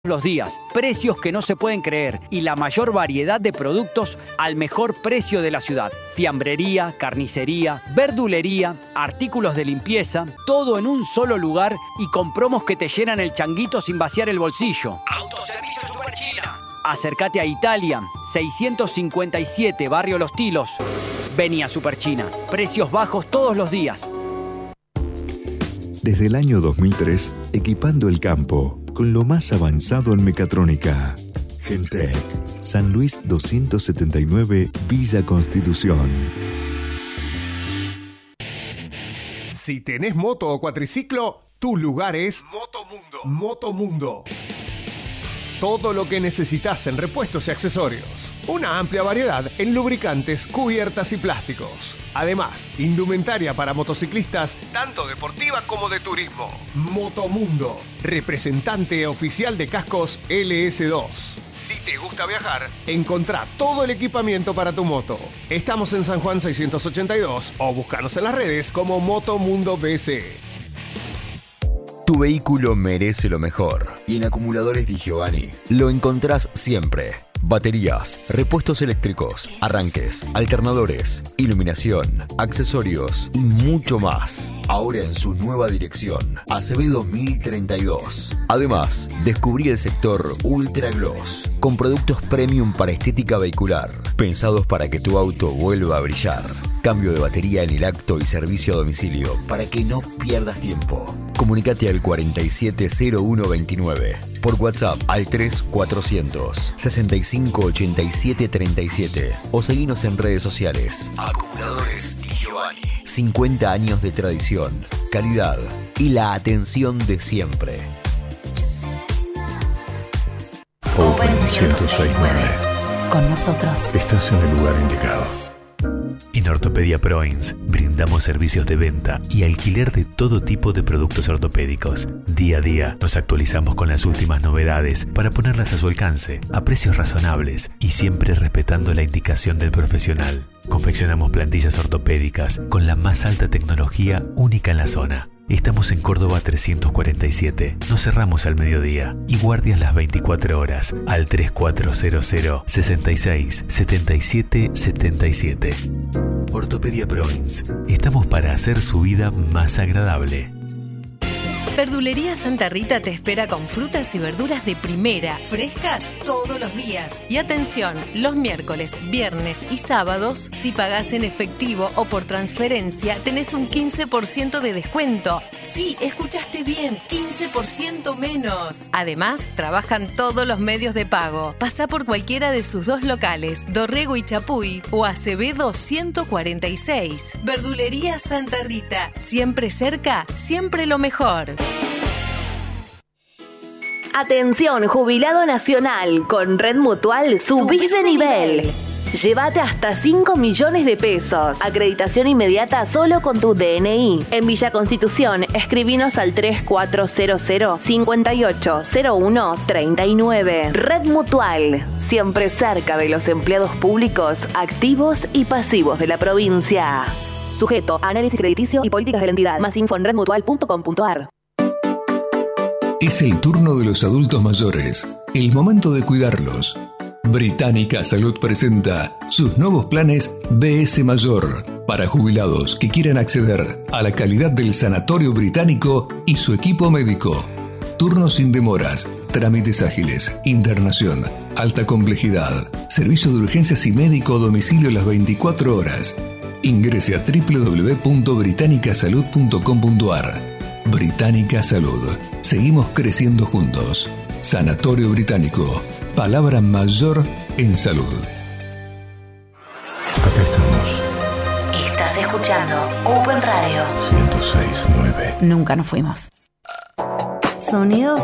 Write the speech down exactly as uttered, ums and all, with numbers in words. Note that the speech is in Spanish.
los días, precios que no se pueden creer y la mayor variedad de productos al mejor precio de la ciudad. Fiambrería, carnicería, verdulería, artículos de limpieza, todo en un solo lugar y con promos que te llenan el changuito sin vaciar el bolsillo. Autoservicio Superchina. Acércate a Italia, seiscientos cincuenta y siete, Barrio Los Tilos. Vení a Superchina, precios bajos todos los días. Desde el año dos mil tres, equipando el campo con lo más avanzado en mecatrónica. Gentec, San Luis doscientos setenta y nueve, Villa Constitución. Si tenés moto o cuatriciclo, tu lugar es Motomundo. Motomundo. Todo lo que necesitas en repuestos y accesorios. Una amplia variedad en lubricantes, cubiertas y plásticos. Además, indumentaria para motociclistas, tanto deportiva como de turismo. Motomundo, representante oficial de cascos L S dos. Si te gusta viajar, encontrá todo el equipamiento para tu moto. Estamos en San Juan seiscientos ochenta y dos o búscanos en las redes como Motomundo B C. Tu vehículo merece lo mejor. Y en Acumuladores Di Giovanni lo encontrás siempre. Baterías, repuestos eléctricos, arranques, alternadores, iluminación, accesorios y mucho más. Ahora en su nueva dirección, Acevedo mil treinta y dos. Además, descubrí el sector Ultra Gloss, con productos premium para estética vehicular, pensados para que tu auto vuelva a brillar. Cambio de batería en el acto y servicio a domicilio para que no pierdas tiempo. Comunicate al cuarenta y siete cero uno veintinueve. Por WhatsApp al tres cuatrocientos sesenta y cinco ochenta y siete treinta y siete o seguinos en redes sociales. Acumuladores Di Giovanni. cincuenta años de tradición, calidad y la atención de siempre. Open ciento sesenta y nueve. Con nosotros Estás en el lugar indicado. En Ortopedia Proins brindamos servicios de venta y alquiler de todo tipo de productos ortopédicos. Día a día nos actualizamos con las últimas novedades para ponerlas a su alcance, a precios razonables y siempre respetando la indicación del profesional. Confeccionamos plantillas ortopédicas con la más alta tecnología única en la zona. Estamos en Córdoba trescientos cuarenta y siete. Nos cerramos al mediodía y guardias las veinticuatro horas al tres cuatro cero cero sesenta y seis setenta y siete setenta y siete. Ortopedia Proins. Estamos para hacer su vida más agradable. Verdulería Santa Rita te espera con frutas y verduras de primera, frescas todos los días. Y atención, los miércoles, viernes y sábados, si pagás en efectivo o por transferencia, tenés un quince por ciento de descuento. Sí, escuchaste bien, quince por ciento menos. Además, trabajan todos los medios de pago. Pasá por cualquiera de sus dos locales, Dorrego y Chapuy o Acevedo ciento cuarenta y seis. Verdulería Santa Rita, siempre cerca, siempre lo mejor. Atención, jubilado nacional, con Red Mutual subís de nivel. Llévate hasta cinco millones de pesos. Acreditación inmediata solo con tu D N I. En Villa Constitución, escribinos al tres cuatro cero cero cinco ocho cero uno tres nueve. Red Mutual, siempre cerca de los empleados públicos, activos y pasivos de la provincia. Sujeto a análisis crediticio y políticas de la entidad. Más info en red mutual punto com punto a r. Es el turno de los adultos mayores, el momento de cuidarlos. Británica Salud presenta sus nuevos planes B S Mayor para jubilados que quieran acceder a la calidad del Sanatorio Británico y su equipo médico. Turnos sin demoras, trámites ágiles, internación, alta complejidad, servicio de urgencias y médico a domicilio las veinticuatro horas. Ingrese a doble u doble u doble u punto británica salud punto com punto a r. Británica Salud. Seguimos creciendo juntos. Sanatorio Británico. Palabra mayor en salud. Acá estamos. Estás escuchando Open Radio ciento seis punto nueve. Nunca nos fuimos. Sonidos